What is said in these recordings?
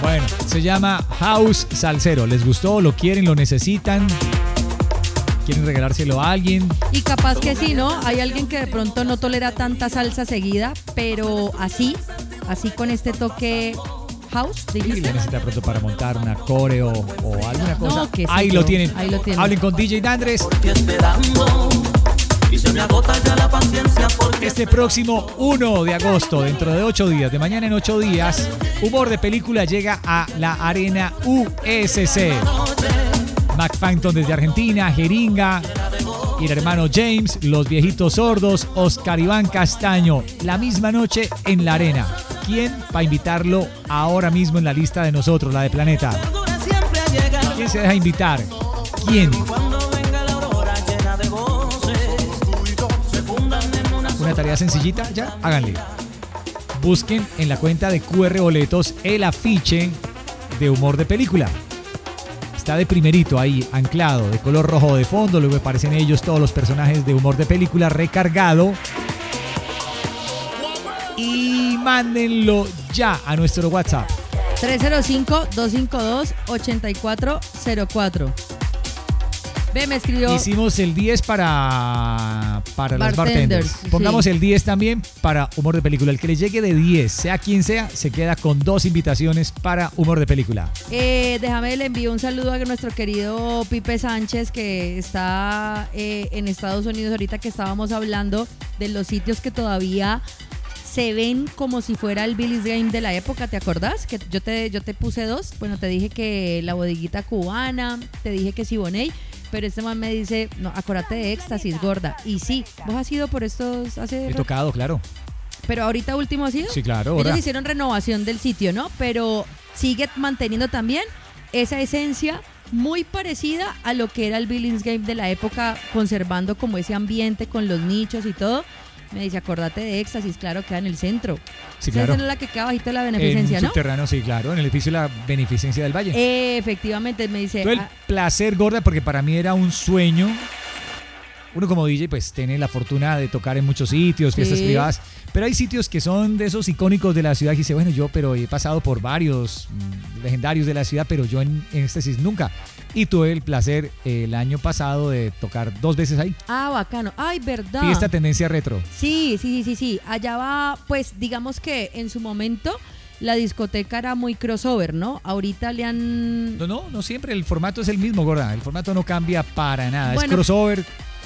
Bueno, se llama House Salsero. ¿Les gustó? ¿Lo quieren? ¿Lo necesitan? ¿Quieren regalárselo a alguien? Y capaz que sí, ¿no? Hay alguien que de pronto no tolera tanta salsa seguida, pero así con este toque house, Y dijiste. lo necesita pronto para montar una coreo o alguna cosa. No, que sí, ahí lo tienen. ahí lo tienen. Hablen con DJ Dandres. Y se me agota ya la paciencia porque Este próximo 1 de agosto, dentro de 8 días, de mañana en 8 días, Humor de Película llega a la Arena USC. McFanton desde Argentina, Jeringa y el hermano James, Los Viejitos Sordos, Oscar Iván Castaño, la misma noche en la Arena. ¿Quién va a invitarlo ahora mismo en la lista de nosotros, la de Planeta? siempre llega. ¿Quién se deja invitar? ¿Quién? Cuando venga la aurora llena de goces, se fundan en una Tarea sencillita, ya, háganle. Busquen en la cuenta de QR Boletos el afiche de Humor de Película. Está de primerito ahí, anclado, de color rojo de fondo. Luego aparecen ellos, todos los personajes de Humor de Película, recargado. Y mándenlo ya a nuestro WhatsApp. 305-252-8404. Ve, me escribió. Hicimos el 10 para los bartenders. Sí. Pongamos el 10 también para Humor de Película. El que le llegue de 10, sea quien sea, se queda con 2 invitaciones para Humor de Película. Déjame, le envío un saludo a nuestro querido Pipe Sánchez, que está en Estados Unidos ahorita, que estábamos hablando de los sitios que todavía se ven como si fuera el Billy's Game de la época. ¿Te acordás? Que yo te puse 2. Bueno, te dije que la bodeguita cubana, te dije que Siboney, pero este man me dice, no, acuérdate de Éxtasis, gorda. Y sí, ¿vos has ido por estos hace He tocado, claro. Pero ahorita último ha sido? Sí, claro. Ellos Ahora. hicieron renovación del sitio, ¿no? Pero sigue manteniendo también esa esencia muy parecida a lo que era el Billy's Game de la época, conservando como ese ambiente con los nichos y todo. Me dice, acordate de Éxtasis, claro, queda en el centro. Sí, claro. Esa es la que queda bajito de la Beneficencia, En ¿no? subterráneo, sí, claro. En el edificio de la Beneficencia del Valle. Efectivamente, me dice. Todo el placer, gorda, porque para mí era un sueño. Uno como DJ pues tiene la fortuna de tocar en muchos sitios, fiestas privadas, pero hay sitios que son de esos icónicos de la ciudad y dice, bueno, yo pero he pasado por varios legendarios de la ciudad, pero yo en Éxtasis nunca. Y tuve el placer el año pasado de tocar 2 veces ahí. Ah, bacano. Ay, verdad. Fiesta Tendencia Retro. Sí. Allá va, pues digamos que en su momento la discoteca era muy crossover, ¿no? Ahorita le han... No siempre, el formato es el mismo, gorda. El formato no cambia para nada. Bueno, es crossover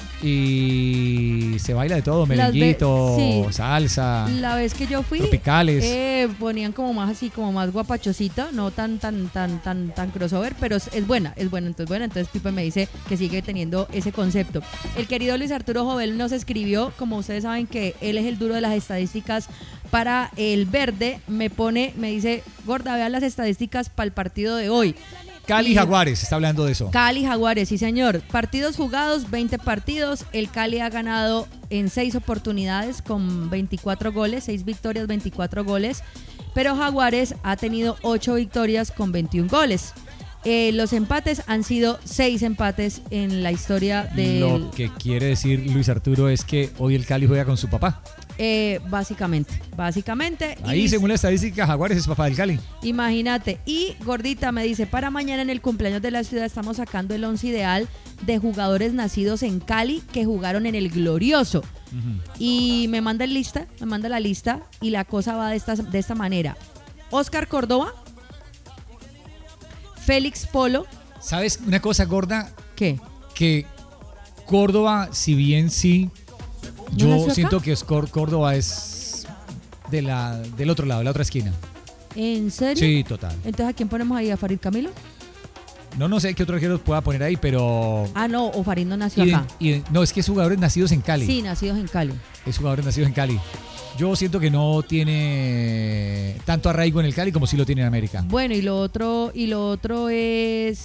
y se baila de todo, merenguito, sí. salsa, La vez que yo fui, tropicales. Ponían como más así, como más guapachosita, no tan crossover, pero es buena. Entonces Pipe me dice que sigue teniendo ese concepto. El querido Luis Arturo Jovel nos escribió, como ustedes saben que él es el duro de las estadísticas para el verde, me dice, gorda, vean las estadísticas para el partido de hoy. Cali Jaguares, está hablando de eso. Cali Jaguares, sí señor. Partidos jugados, 20 partidos. El Cali ha ganado en 6 oportunidades con 24 goles, 6 victorias, 24 goles. Pero Jaguares ha tenido 8 victorias con 21 goles. Los empates han sido 6 empates en la historia de... Lo que quiere decir Luis Arturo es que hoy el Cali juega con su papá. Básicamente. Ahí, según la estadística, Jaguares es papá del Cali. Imagínate. Y Gordita me dice, para mañana en el cumpleaños de la ciudad estamos sacando el 11 ideal de jugadores nacidos en Cali que jugaron en el Glorioso. Y me manda la lista y la cosa va de esta manera. Oscar Córdoba, Félix Polo. ¿Sabes una cosa, gorda? ¿Qué? Que Córdoba, si bien sí, yo siento que Córdoba es del otro lado, de la otra esquina. ¿En serio? Sí, total. Entonces, ¿a quién ponemos ahí? ¿A Farid Camilo? No sé qué otro arquero pueda poner ahí, pero... Ah, no, o Farid no nació acá. No, es que es jugadores nacidos en Cali. Sí, nacidos en Cali. Es jugadores nacidos en Cali. Yo siento que no tiene tanto arraigo en el Cali como sí lo tiene en América. Bueno, y lo otro es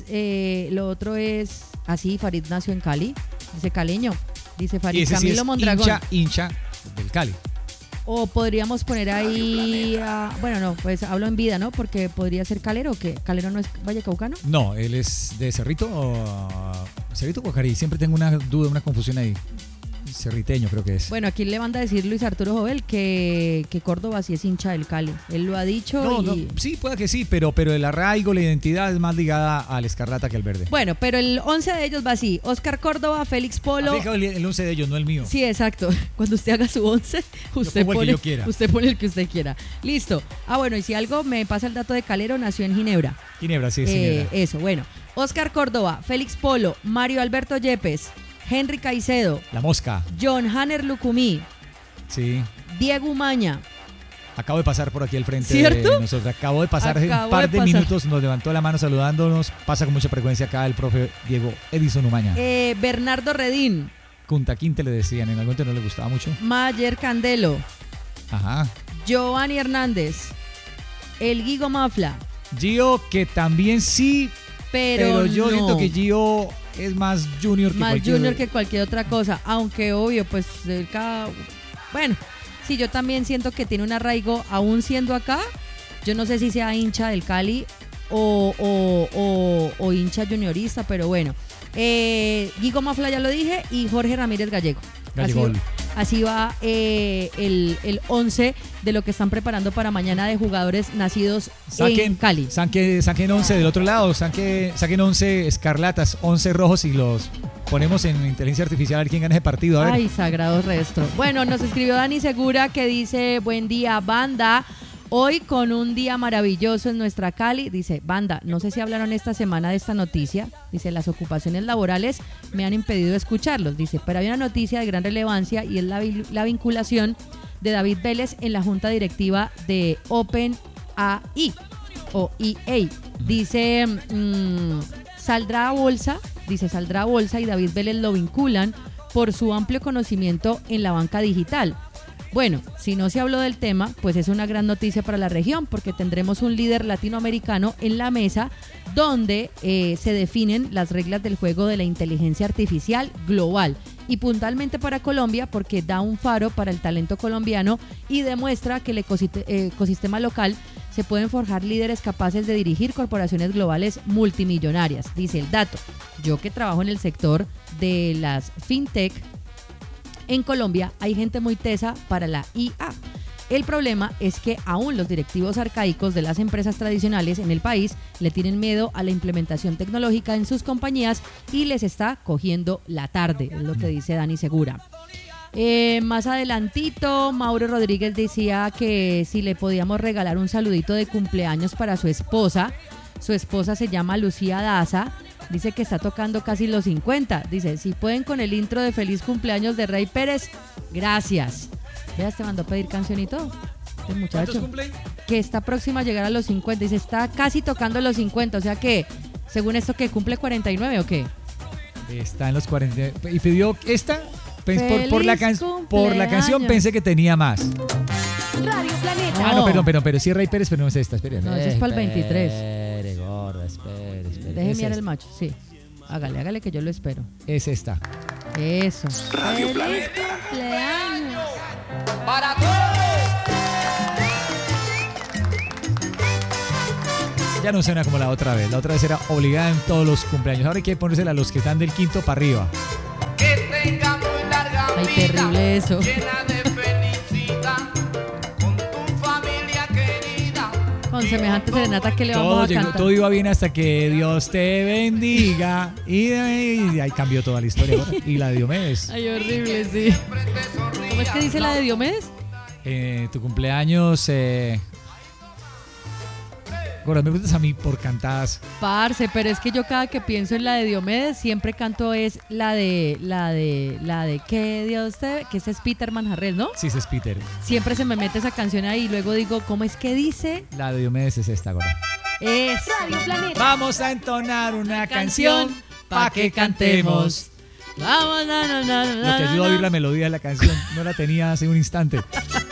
así, Farid nació en Cali, dice caleño, dice Farid. Y ese Camilo sí es Mondragón. hincha del Cali. O podríamos poner ahí, bueno, no, pues hablo en vida, ¿no? Porque podría ser Calero, que Calero no es vallecaucano. No, él es de Cerrito o Guacarí. Siempre tengo una duda, una confusión ahí. cerriteño creo que es. Bueno, aquí le manda a decir Luis Arturo Jovel que Córdoba sí es hincha del Cali. Él lo ha dicho Sí, puede que sí, pero el arraigo, la identidad es más ligada al escarlata que al verde. Bueno, pero el 11 de ellos va así. Oscar Córdoba, Félix Polo. El 11 de ellos, no el mío. Sí, exacto. Cuando usted haga su 11, usted pone el que usted quiera. Listo. Bueno, y si algo me pasa el dato de Calero, nació en Ginebra. Ginebra, sí, es Ginebra. Eso, bueno. Oscar Córdoba, Félix Polo, Mario Alberto Yepes, Henry Caicedo, La Mosca. John Hanner Lucumí, Sí. Diego Umaña. Acabo de pasar por aquí al frente ¿Cierto? de nosotros. Acabo de pasar hace un par de minutos, nos levantó la mano saludándonos. Pasa con mucha frecuencia acá el profe Diego Edison Umaña. Bernardo Redín. Kunta Kinte le decían, en algún momento no le gustaba mucho. Mayer Candelo. Ajá. Giovanni Hernández. El Guigo Mafla. Gio, que también sí, pero yo siento que Gio es más junior que cualquier otra cosa. Aunque obvio, pues bueno, sí, yo también siento que tiene un arraigo aún siendo acá. Yo no sé si sea hincha del Cali o hincha juniorista, pero bueno. Guigo Mafla ya lo dije y Jorge Ramírez Gallego. Así va el 11 de lo que están preparando para mañana de jugadores nacidos en Cali. Saquen 11 del otro lado, saquen 11 escarlatas, 11 rojos y los ponemos en inteligencia artificial a ver quién gana ese partido. A ver. Ay, sagrado resto. Bueno, nos escribió Dani Segura que dice, buen día, banda. Hoy con un día maravilloso en nuestra Cali, dice, banda, no sé si hablaron esta semana de esta noticia, dice, las ocupaciones laborales me han impedido escucharlos, dice, pero hay una noticia de gran relevancia y es la vinculación de David Vélez en la junta directiva de OpenAI o EA. Dice, saldrá a bolsa y David Vélez lo vinculan por su amplio conocimiento en la banca digital. Bueno, si no se habló del tema, pues es una gran noticia para la región porque tendremos un líder latinoamericano en la mesa donde se definen las reglas del juego de la inteligencia artificial global y puntualmente para Colombia porque da un faro para el talento colombiano y demuestra que el ecosistema local se pueden forjar líderes capaces de dirigir corporaciones globales multimillonarias. Dice el dato, yo que trabajo en el sector de las fintech, en Colombia hay gente muy tesa para la IA. El problema es que aún los directivos arcaicos de las empresas tradicionales en el país le tienen miedo a la implementación tecnológica en sus compañías y les está cogiendo la tarde, es lo que dice Dani Segura. Más adelantito, Mauro Rodríguez decía que si le podíamos regalar un saludito de cumpleaños para su esposa. Su esposa se llama Lucía Daza. Dice que está tocando casi los 50. Dice, si pueden con el intro de Feliz Cumpleaños de Rey Pérez, gracias. Ya te mandó a pedir canción y todo. El muchacho. ¿Cuántos cumplen? Que está próxima a llegar a los 50. Dice, está casi tocando los 50. O sea que, según esto, que cumple 49 o qué. Está en los 40. ¿Y pidió esta? Por la canción pensé que tenía más. Radio Planeta. Ah, no, pero sí Rey Pérez, pero no es esta. Espera. No, eso es para el 23. Espere, gorda, espere. Deje mirar el macho, sí. Hágale que yo lo espero. Es esta. Eso. Radio ¡Feliz Planeta. cumpleaños! Para todos. Ya no suena como la otra vez. La otra vez era obligada en todos los cumpleaños. Ahora hay que ponérsela a los que están del quinto para arriba. Que tenga muy larga Ay, vida, terrible eso. llena de felicidad, con tu familia querida. Con semejante serenata que le vamos a cantar. Todo iba bien hasta que Dios te bendiga. Y ahí cambió toda la historia. ¿verdad? Y la de Diomedes. Ay, horrible, sí. ¿Cómo es que dice la de Diomedes? Tu cumpleaños. Ahora me preguntas a mí por cantadas. Parce, pero es que yo cada que pienso en la de Diomedes siempre canto es la de que Dios te... que ese es Peter Manjarres, ¿no? Sí, ese es Peter. Siempre se me mete esa canción ahí y luego digo, ¿cómo es que dice? La de Diomedes es esta, ahora. Es Radio Planeta. Vamos a entonar una canción pa' que cantemos. Vamos, Lo que ayuda a oír la melodía de la canción. No la tenía hace un instante.